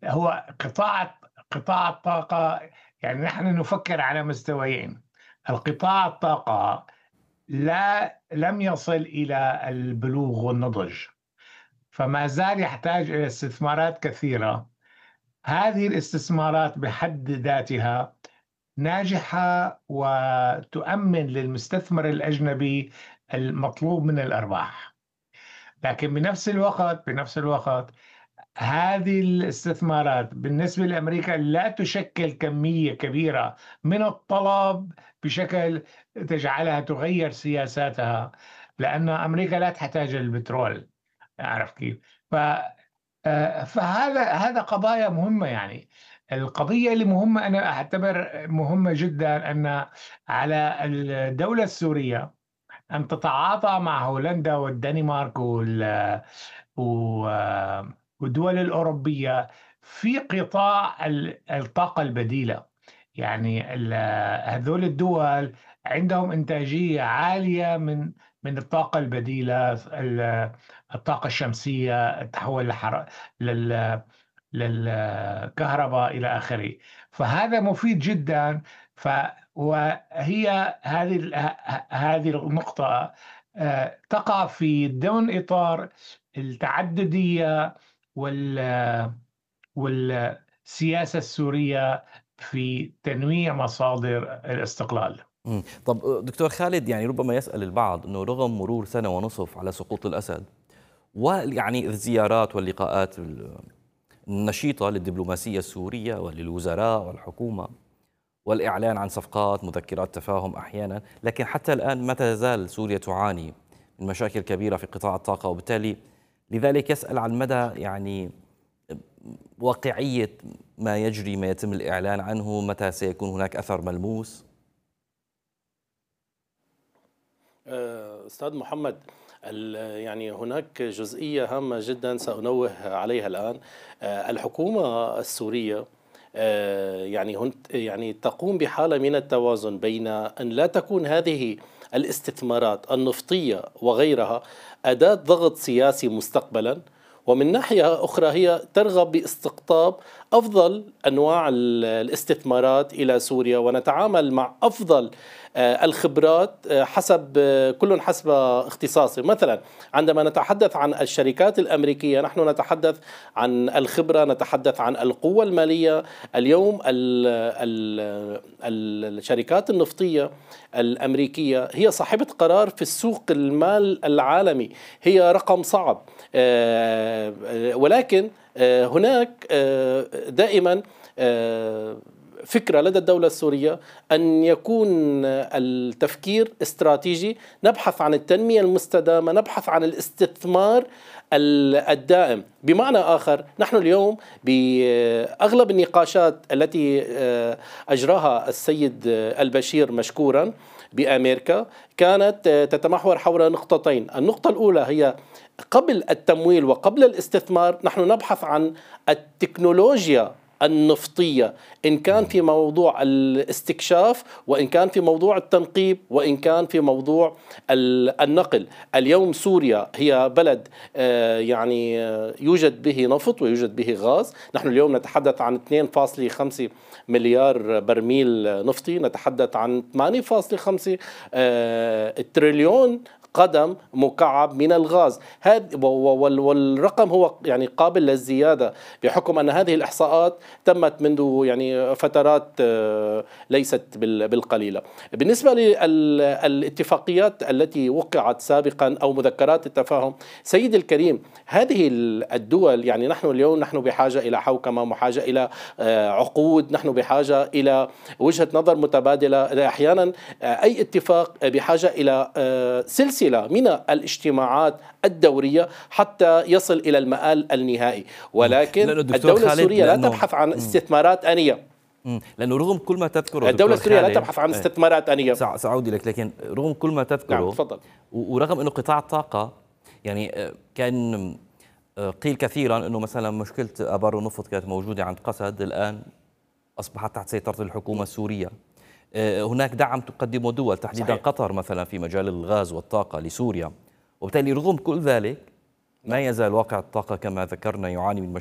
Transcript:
هو قطاع الطاقة، يعني نحن نفكر على مستويين. القطاع الطاقة لم يصل إلى البلوغ والنضج، فما زال يحتاج إلى استثمارات كثيرة. هذه الاستثمارات بحد ذاتها ناجحة وتؤمن للمستثمر الأجنبي المطلوب من الأرباح، لكن بنفس الوقت هذه الاستثمارات بالنسبة لأمريكا لا تشكل كمية كبيرة من الطلب بشكل تجعلها تغير سياساتها، لأن أمريكا لا تحتاج البترول. أعرف كيف؟ ف فهذا قضايا مهمة يعني. القضية اللي مهمة أنا أعتبر مهمة جدا أن على الدولة السورية أن تتعاطى مع هولندا والدنمارك والدول الأوروبية في قطاع الطاقة البديلة. يعني هذول الدول عندهم إنتاجية عالية من الطاقة البديلة، الطاقة الشمسية، التحول لل للكهرباء إلى آخره. فهذا مفيد جدا. ف وهي هذه النقطة تقع في ضمن إطار التعددية والسياسة السورية في تنويع مصادر الاستقلال. طب دكتور خالد، يعني ربما يسأل البعض أنه رغم مرور سنة ونصف على سقوط الأسد، ويعني الزيارات واللقاءات النشيطة للدبلوماسية السورية وللوزراء والحكومة والإعلان عن صفقات مذكرات تفاهم أحيانا، لكن حتى الآن ما تزال سوريا تعاني من مشاكل كبيرة في قطاع الطاقة، وبالتالي لذلك يسأل عن مدى يعني واقعية ما يجري، ما يتم الإعلان عنه، متى سيكون هناك أثر ملموس؟ أستاذ محمد، يعني هناك جزئية هامة جدا سأنوه عليها الآن. الحكومة السورية يعني تقوم بحالة من التوازن بين أن لا تكون هذه الاستثمارات النفطية وغيرها أداة ضغط سياسي مستقبلا، ومن ناحية أخرى هي ترغب باستقطاب أفضل أنواع الاستثمارات إلى سوريا، ونتعامل مع أفضل الخبرات كل حسب اختصاصه. مثلا عندما نتحدث عن الشركات الأمريكية نحن نتحدث عن الخبرة، نتحدث عن القوة المالية. اليوم الشركات النفطية الأمريكية هي صاحبة قرار في السوق المال العالمي، هي رقم صعب. ولكن هناك دائما فكرة لدى الدولة السورية أن يكون التفكير استراتيجي، نبحث عن التنمية المستدامة، نبحث عن الاستثمار الدائم. بمعنى آخر، نحن اليوم بأغلب النقاشات التي أجراها السيد البشير مشكورا بأمريكا كانت تتمحور حول نقطتين. النقطة الأولى هي قبل التمويل وقبل الاستثمار نحن نبحث عن التكنولوجيا النفطية، إن كان في موضوع الاستكشاف، وإن كان في موضوع التنقيب، وإن كان في موضوع النقل. اليوم سوريا هي بلد يعني يوجد به نفط ويوجد به غاز. نحن اليوم نتحدث عن 2.5 مليار برميل نفطي، نتحدث عن 8.5 تريليون قدم مكعب من الغاز. والرقم هو يعني قابل للزيادة، بحكم أن هذه الإحصاءات تمت منذ يعني فترات ليست بالقليلة. بالنسبة للاتفاقيات التي وقعت سابقا أو مذكرات التفاهم، سيد الكريم، هذه الدول يعني نحن اليوم بحاجة إلى حوكمة، بحاجة إلى عقود، نحن بحاجة إلى وجهة نظر متبادلة. أحيانا أي اتفاق بحاجة إلى سلسلة من الاجتماعات الدورية حتى يصل إلى المآل النهائي. ولكن الدولة السورية لا تبحث عن استثمارات آنية. لأنه رغم كل ما تذكره الدولة السورية لا تبحث عن استثمارات آنية. سأعود لك، لكن رغم كل ما تذكره، نعم تفضل. ورغم أنه قطاع الطاقة يعني كان قيل كثيرا أنه مثلا مشكلة آبار النفط كانت موجودة عند قسد، الآن أصبحت تحت سيطرة الحكومة السورية. هناك دعم تقدمه دول، تحديدا صحيح. قطر مثلا في مجال الغاز والطاقة لسوريا، وبالتالي رغم كل ذلك ما يزال واقع الطاقة كما ذكرنا يعاني من